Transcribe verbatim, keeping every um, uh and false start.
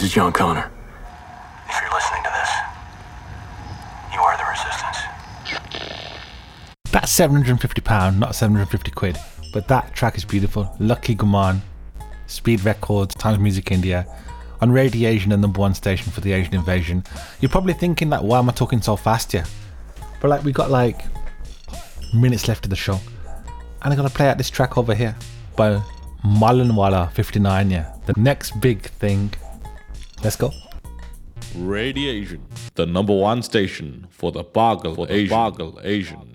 This is John Connor. If you're listening to this, you are the resistance. That's seven hundred fifty pounds, not seven hundred fifty quid. But that track is beautiful. Lucky Guman, Speed Records, Times Music India, on Radiation, the number one station for the Asian invasion. You're probably thinking that, why am I talking so fast here? But like, we got like minutes left of the show, and I'm gonna play out this track over here by Malanwala fifty-nine. Yeah, the next big thing. Let's go. Radiation, the number one station for the Bargal Asian. Bargal Asian.